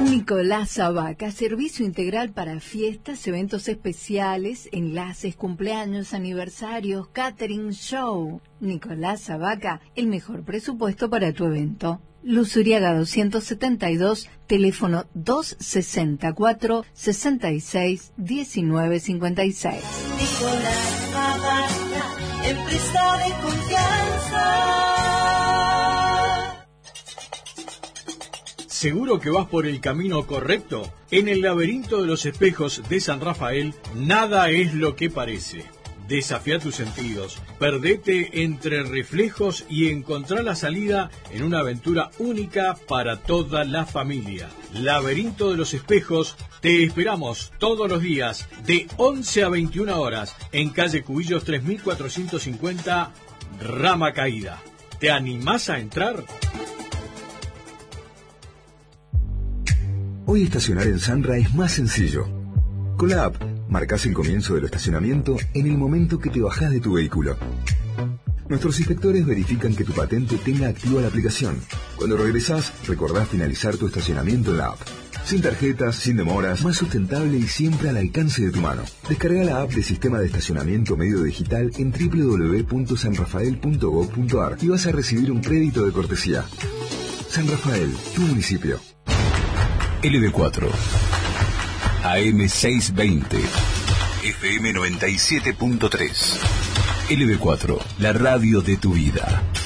Nicolás Abaca, servicio integral para fiestas, eventos especiales, enlaces, cumpleaños, aniversarios, catering, show. Nicolás Abaca, el mejor presupuesto para tu evento. Luz Uriaga 272, teléfono 264-66-1956. Nicolás Abaca, empresa de confianza. ¿Seguro que vas por el camino correcto? En el laberinto de los espejos de San Rafael, nada es lo que parece. Desafía tus sentidos, perdete entre reflejos y encontrá la salida en una aventura única para toda la familia. Laberinto de los espejos, te esperamos todos los días de 11 a 21 horas en calle Cubillos 3450, Rama Caída. ¿Te animás a entrar? Hoy estacionar en Sanra es más sencillo. Con la app, marcás el comienzo del estacionamiento en el momento que te bajás de tu vehículo. Nuestros inspectores verifican que tu patente tenga activa la aplicación. Cuando regresás, recordá finalizar tu estacionamiento en la app. Sin tarjetas, sin demoras, más sustentable y siempre al alcance de tu mano. Descarga la app de Sistema de Estacionamiento Medio Digital en www.sanrafael.gov.ar y vas a recibir un crédito de cortesía. San Rafael, tu municipio. LB4 AM620 FM 97.3 LB4, la radio de tu vida.